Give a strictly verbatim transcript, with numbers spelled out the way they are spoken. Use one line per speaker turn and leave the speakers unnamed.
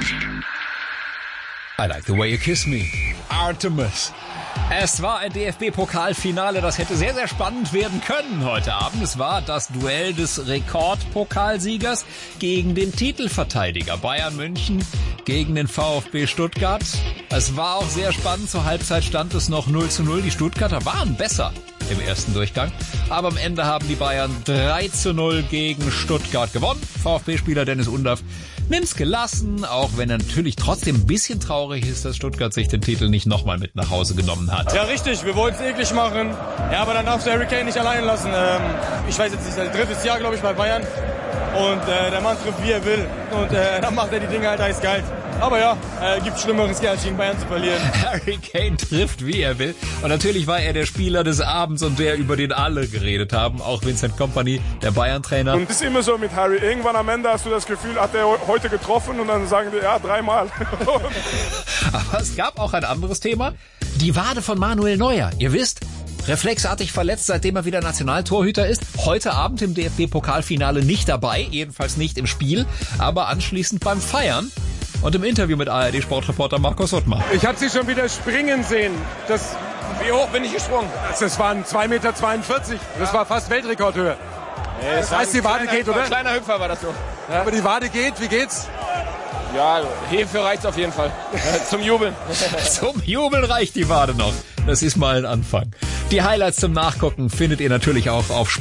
I like the way you kiss me. Artemis. Es war ein D F B-Pokalfinale, das hätte sehr, sehr spannend werden können heute Abend. Es war das Duell des Rekordpokalsiegers gegen den Titelverteidiger Bayern München gegen den VfB Stuttgart. Es war auch sehr spannend. Zur Halbzeit stand es noch null zu null. Die Stuttgarter waren besser im ersten Durchgang. Aber am Ende haben die Bayern drei zu null gegen Stuttgart gewonnen. VfB-Spieler Dennis Undaff nimmt's gelassen, auch wenn er natürlich trotzdem ein bisschen traurig ist, dass Stuttgart sich den Titel nicht nochmal mit nach Hause genommen hat.
Ja, richtig, wir wollten es eklig machen. Ja, aber dann darfst du Harry Kane nicht allein lassen. Ähm, ich weiß jetzt nicht, sein drittes Jahr, glaube ich, bei Bayern. Und äh, der Mann trifft, wie er will. Und äh, dann macht er die Dinge halt eiskalt. Aber ja, äh, gibt Schlimmeres, als gegen Bayern zu verlieren.
Harry Kane trifft, wie er will. Und natürlich war er der Spieler des Abends und der, über den alle geredet haben. Auch Vincent Kompany, der Bayern-Trainer.
Und es ist immer so mit Harry. Irgendwann am Ende hast du das Gefühl, hat er heute getroffen? Und dann sagen die, ja, dreimal.
Aber es gab auch ein anderes Thema. Die Wade von Manuel Neuer. Ihr wisst, reflexartig verletzt, seitdem er wieder Nationaltorhüter ist. Heute Abend im D F B-Pokalfinale nicht dabei, jedenfalls nicht im Spiel, aber anschließend beim Feiern. Und im Interview mit A R D-Sportreporter Markus Ottmar.
Ich habe sie schon wieder springen sehen. Das,
Wie hoch bin ich gesprungen?
das, das waren zwei Meter zweiundvierzig. Das war fast Weltrekordhöhe.
Nee,
Das heißt, die Wade geht, oder?
Kleiner Hüpfer war das so. Ja,
Aber die Wade geht, wie geht's?
ja hierfür reicht's auf jeden Fall. Zum Jubeln.
Zum Jubeln reicht die Wade noch. Das ist mal ein Anfang. Die Highlights zum Nachgucken findet ihr natürlich auch auf